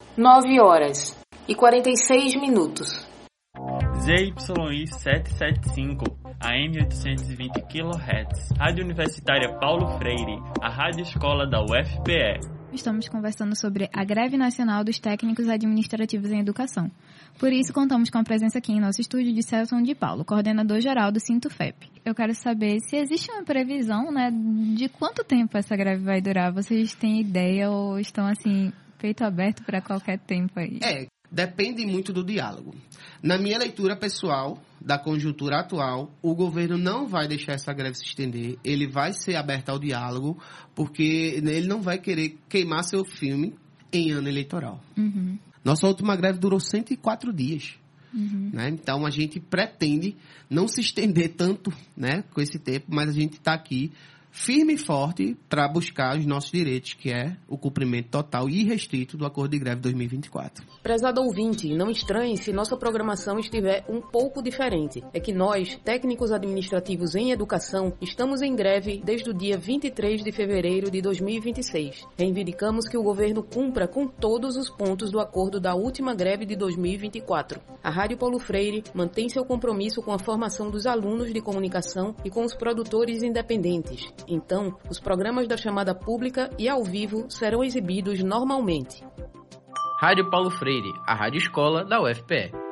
9h46. ZYI 775, AM 820 kHz, Rádio Universitária Paulo Freire, a Rádio Escola da UFPE. Estamos conversando sobre a greve nacional dos técnicos administrativos em educação. Por isso, contamos com a presença aqui em nosso estúdio de Celson de Paulo, coordenador-geral do Sintufep. Eu quero saber se existe uma previsão, né, de quanto tempo essa greve vai durar. Vocês têm ideia ou estão, assim, peito aberto para qualquer tempo aí? Depende muito do diálogo. Na minha leitura pessoal da conjuntura atual, o governo não vai deixar essa greve se estender, ele vai ser aberto ao diálogo, porque ele não vai querer queimar seu filme em ano eleitoral. Uhum. Nossa última greve durou 104 dias. Uhum. Né? Então, a gente pretende não se estender tanto, né, com esse tempo, mas a gente está aqui firme e forte para buscar os nossos direitos, que é o cumprimento total e irrestrito do Acordo de Greve 2024. Prezado ouvinte, não estranhe se nossa programação estiver um pouco diferente. É que nós, técnicos administrativos em educação, estamos em greve desde o dia 23 de fevereiro de 2026. Reivindicamos que o governo cumpra com todos os pontos do acordo da última greve de 2024. A Rádio Paulo Freire mantém seu compromisso com a formação dos alunos de comunicação e com os produtores independentes. Então, os programas da chamada pública e ao vivo serão exibidos normalmente. Rádio Paulo Freire, a rádio escola da UFPE.